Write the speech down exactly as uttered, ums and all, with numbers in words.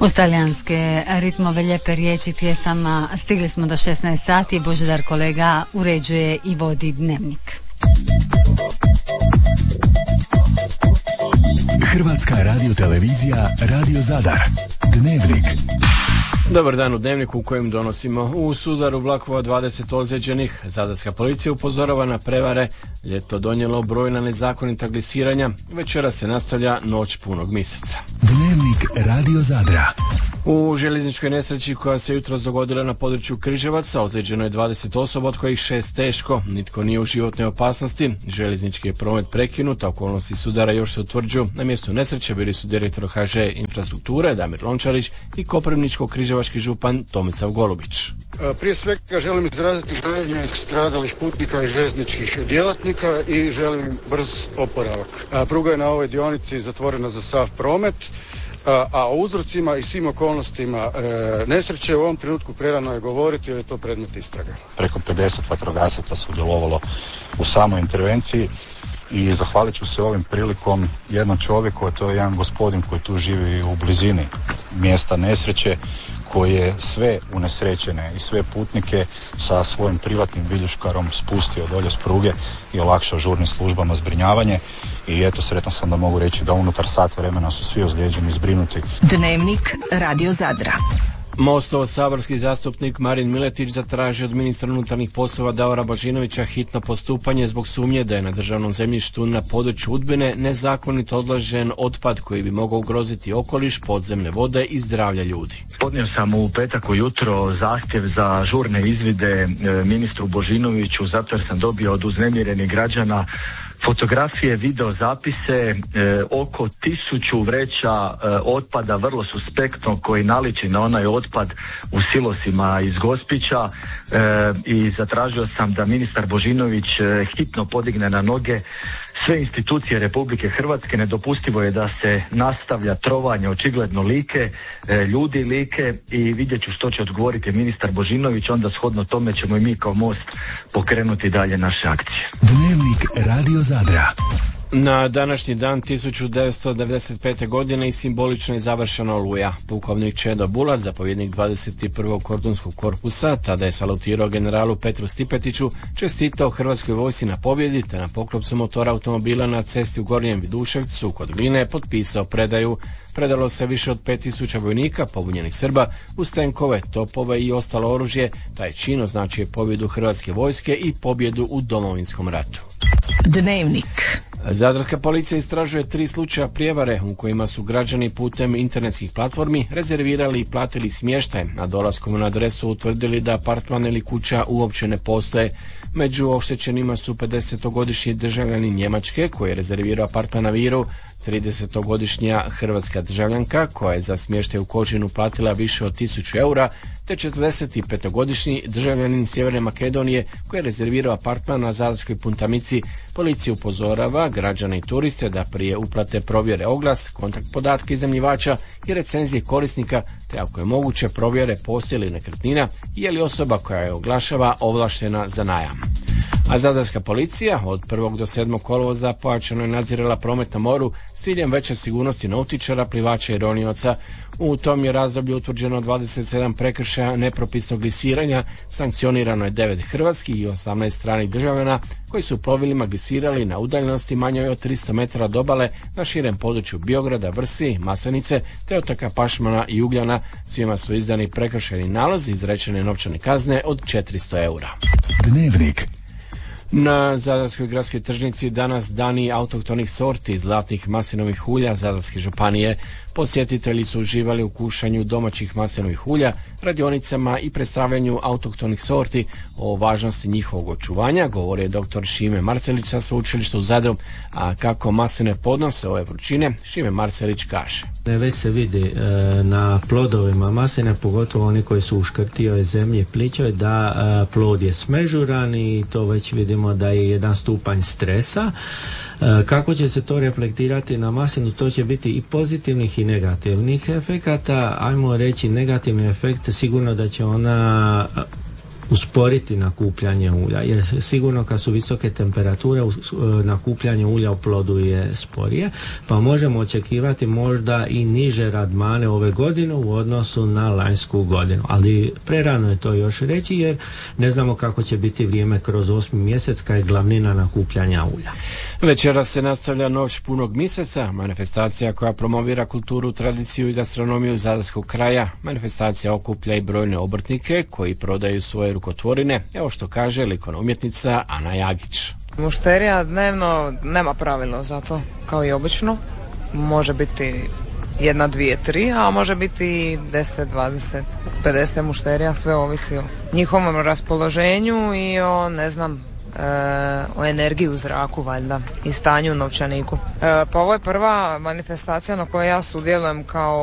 Uz talijanske ritmove, lijepe riječi, pjesama stigli smo do šesnaest sati. Božidar kolega uređuje i vodi Dnevnik. Hrvatska radiotelevizija, Radio Zadar. Dnevnik. Dobar dan u Dnevniku u kojem donosimo: u sudaru vlakova dvadeset ozlijeđenih, zadarska policija upozorava na prevare, ljeto donijelo brojna nezakonita glisiranja, večera se nastavlja noć punog mjeseca. Dnevnik Radio Zadra. U željezničkoj nesreći koja se jutros dogodila na području Križevaca ozlijeđeno je dvadeset osoba, od kojih šest teško. Nitko nije u životnoj opasnosti. Željeznički je promet prekinut, a okolnosti sudara još se utvrđuju. Na mjestu nesreće bili su direktor H Ž Infrastrukture Damir Lončarić i koprivničko-križevački župan Tomislav Golubić. Prije svega želim izraziti žaljenje stradalih putnika i željezničkih djelatnika i želim brz oporavak. Pruga je na ovoj dionici zatvorena za sav promet, a o uzrocima i svim okolnostima e, nesreće u ovom trenutku prerano je govoriti, jer je to predmet istrage. Preko pedeset vatrogasaca sudjelovalo u samoj intervenciji i zahvalit ću se ovim prilikom jednom čovjeku, a to je jedan gospodin koji tu živi u blizini mjesta nesreće, koji je sve unesrećene i sve putnike sa svojim privatnim viljuškarom spustio dolje s pruge i olakšao žurnim službama zbrinjavanje. I eto, sretan sam da mogu reći da unutar sat vremena su svi ozlijeđeni zbrinuti. Dnevnik Radio Zadra. Mostov saborski zastupnik Marin Miletić zatražio od ministra unutarnjih poslova Davora Božinovića hitno postupanje zbog sumnje da je na državnom zemljištu na području Udbine nezakonito odložen otpad koji bi mogao ugroziti okoliš, podzemne vode i zdravlje ljudi. Podnio sam u petak ujutro zahtjev za žurne izvide ministru Božinoviću zato jer sam dobio od uznemirenih građana fotografije, video zapise, e, oko tisuću vreća e, otpada vrlo suspektno koji naliči na onaj otpad u silosima iz Gospića e, i zatražio sam da ministar Božinović e, hitno podigne na noge sve institucije Republike Hrvatske. Nedopustivo je da se nastavlja trovanje očigledno Like, e, ljudi Like, i vidjet ću što će odgovoriti ministar Božinović, onda shodno tome ćemo i mi kao Most pokrenuti dalje naše akcije. Dnevnik Radio Zadra. Na današnji dan tisuću devetsto devedeset pete. godine i simbolično je završena Oluja. Pukovnik Čedo Bulac, zapovjednik dvadeset prvog kordunskog korpusa, tada je salutirao generalu Petru Stipetiću, čestitao Hrvatskoj vojsci na pobjedi, te na poklopcu motora automobila na cesti u Gornjem Viduševcu kod Gline potpisao predaju. Predalo se više od pet tisuća vojnika, pobunjenih Srba, uz tenkove, topove i ostalo oružje. Taj čin označuje pobjedu Hrvatske vojske i pobjedu u Domovinskom ratu. Dnevnik. Zadarska policija istražuje tri slučaja prijevare u kojima su građani putem internetskih platformi rezervirali i platili smještaj, a dolaskom na adresu utvrdili da apartman ili kuća uopće ne postoje. Među oštećenima su pedesetogodišnji državljanin Njemačke koji je rezervirao apartman na Viru, tridesetogodišnja hrvatska državljanka koja je za smještaj u Kožinu platila više od tisuću eura, te četrdesetpetogodišnji državljanin Sjeverne Makedonije koji je rezervirao apartman na Zadarskoj Puntamici. Policija upozorava građane i turiste da prije uplate provjere oglas, kontakt podatke iznajmljivača i recenzije korisnika, te ako je moguće provjere postoji li nekretnina i je li osoba koja je oglašava ovlaštena za najam. A zadarska policija od prvog do sedmog kolovoza pojačano je nadzirala promet na moru s ciljem veće sigurnosti nautičara, plivača i ronioca. U tom je razdoblju utvrđeno dvadeset sedam prekršaja nepropisnog glisiranja, sankcionirano je devet hrvatskih i osamnaest stranih državljana koji su plovilima glisirali na udaljenosti manjoj od tristo metara od obale na širem području Biograda, Vrsi, Maslenice te otoka Pašmana i Ugljana. Svima su izdani prekršajni nalozi, izrečene novčane kazne od četiristo eura. Dnevnik. Na Zadarskoj gradskoj tržnici danas dani autohtonih sorti zlatnih maslinovih ulja Zadarske županije. Posjetitelji su uživali u kušanju domaćih maslinovih ulja, radionicama i predstavljanju autohtonih sorti. O važnosti njihovog očuvanja govori je doktor Šime Marcelić sa sveučilišta u Zadru. A kako masline podnose ove vrućine, Šime Marcelić kaže: Već se vidi e, na plodovima masline, pogotovo oni koji su u škrtijoj zemlji plićoj, da e, plod je smežuran i to već vidimo da je jedan stupanj stresa. E, kako će se to reflektirati na maslinu, to će biti i pozitivnih i negativnih efekata. Ajmo reći negativni efekt, sigurno da će ona usporiti nakupljanje ulja, jer sigurno kad su visoke temperature nakupljanje ulja u plodu je sporije, pa možemo očekivati možda i niže radmane ove godine u odnosu na lanjsku godinu, ali prerano je to još reći jer ne znamo kako će biti vrijeme kroz osmi mjesec kad je glavnina nakupljanja ulja. Večeras se nastavlja Noć punog mjeseca, manifestacija koja promovira kulturu, tradiciju i gastronomiju zadarskog kraja. Manifestacija okuplja i brojne obrtnike koji prodaju svoje rukotvorine. Evo što kaže likovna umjetnica Ana Jagić. Mušterija dnevno nema pravilo za to, kao i obično. Može biti jedna, dvije, tri, a može biti deset, dvadeset, pedeset mušterija, sve ovisi o njihovom raspoloženju i o, ne znam, o energiji u zraku valjda i stanju u novčaniku. E, pa ovo je prva manifestacija na kojoj ja sudjelujem kao